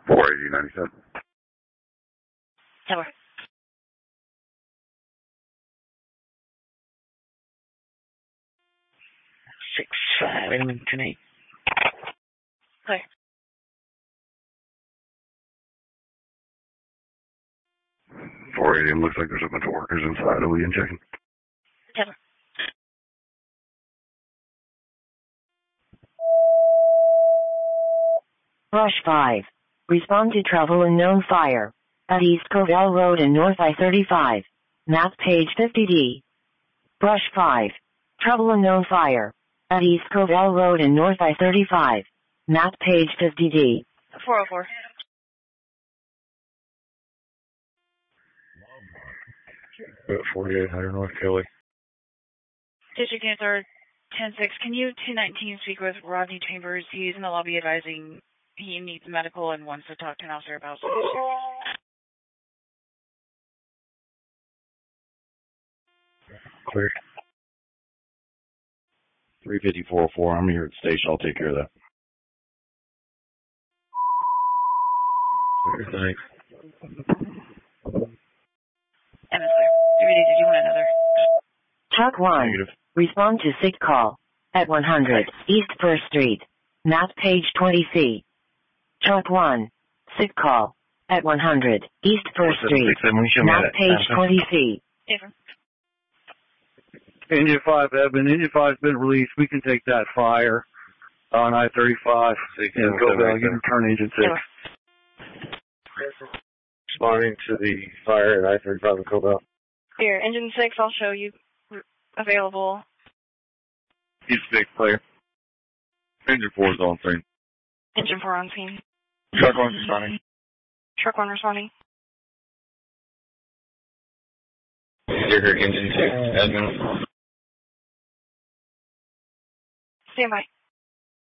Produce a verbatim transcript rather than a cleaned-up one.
four eighty ninety-seven. Tower. Six five. Wait a minute, ten eight. Clear. four eighty, looks like there's a bunch of workers inside. Are we in checking? Tower. Rush five. Respond to trouble in known fire. At East Covell Road and North I thirty-five. Map page fifty D. Brush five. Trouble in known fire. At East Covell Road and North I thirty-five. Map page fifty D. four oh four. forty-eight hundred North Kelly. District Answer ten six. Can you two nineteen speak with Rodney Chambers? He's in the lobby advising he needs medical and wants to talk to an officer about something. Clear. three fifty, four oh four. I'm here at the station. I'll take care of that. Clear, thanks. M is clear. D V D, did you want another? Truck one. Negative. Respond to sick call. At one hundred East First Street. Map page twenty C. Truck one. Sick call. At one hundred East First Street. Map page twenty C. Different. Engine five, Evan. Engine five's been released. We can take that fire on I thirty-five. And go down. You can turn engine six. Responding to the fire at I thirty-five in Cobell. Here, engine six, I'll show you available. East six, clear. Engine four is on scene. Engine four on scene. Truck one responding. Truck one responding. Deer Engine six, admin. Stand by.